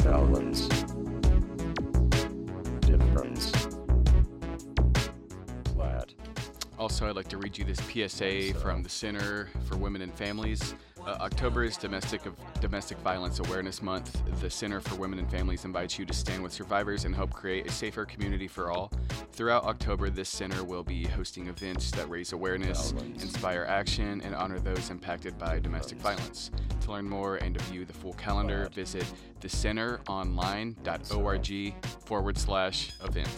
balance, difference, flat. Also, I'd like to read you this PSA from the Center for Women and Families. October is Domestic Violence Awareness Month. The Center for Women and Families invites you to stand with survivors and help create a safer community for all. Throughout October, this center will be hosting events that raise awareness, inspire action, and honor those impacted by domestic violence. To learn more and to view the full calendar, visit thecenteronline.org/events.